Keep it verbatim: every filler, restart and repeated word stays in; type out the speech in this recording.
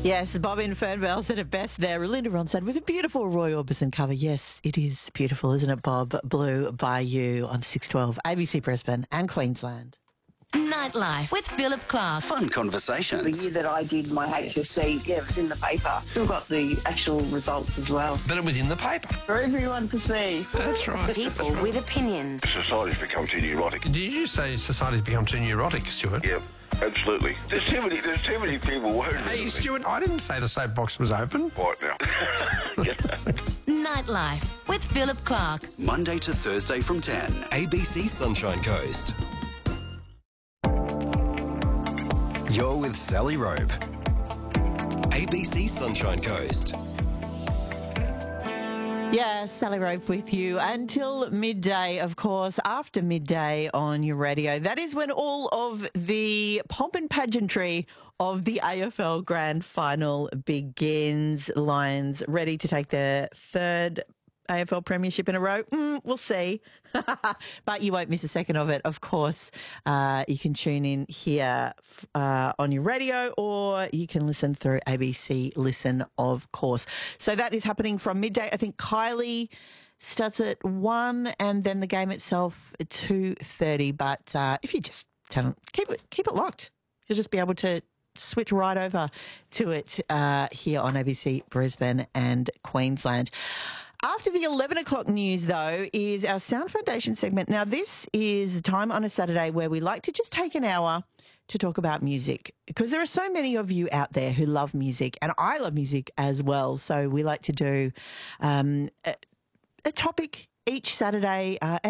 Yes, Bobby and Fernwell said it best there. Linda Ronstadt with a beautiful Roy Orbison cover. Yes, it is beautiful, isn't it, Bob? Blue by You on six twelve, A B C Brisbane and Queensland. Nightlife with Philip Clark. Fun conversations. The year that I did my H S C, yeah, it was in the paper. Still got the actual results as well. But it was in the paper. For everyone to see. That's right. People That's right. with opinions. Society's become too neurotic. Did you say society's become too neurotic, Stuart? Yeah, absolutely. There's too many, there's too many people worried. Hey, Stuart, I didn't say the soapbox was open. Right now. Nightlife with Philip Clark. Monday to Thursday from ten. A B C Sunshine Coast. You're with Sally Rope. A B C Sunshine Coast. Yes, Sally Rope with you until midday, of course, after midday on your radio. That is when all of the pomp and pageantry of the A F L Grand Final begins. Lions ready to take their third A F L Premiership in a row? Mm, we'll see. But you won't miss a second of it, of course. Uh, you can tune in here uh, on your radio, or you can listen through A B C Listen, of course. So that is happening from midday. I think Kylie starts at one, and then the game itself at two thirty. But uh, if you just tell, keep it keep it locked, you'll just be able to switch right over to it uh, here on A B C Brisbane and Queensland. After the eleven o'clock news, though, is our Sound Foundation segment. Now, this is time on a Saturday where we like to just take an hour to talk about music, because there are so many of you out there who love music, and I love music as well. So we like to do um, a, a topic each Saturday uh, at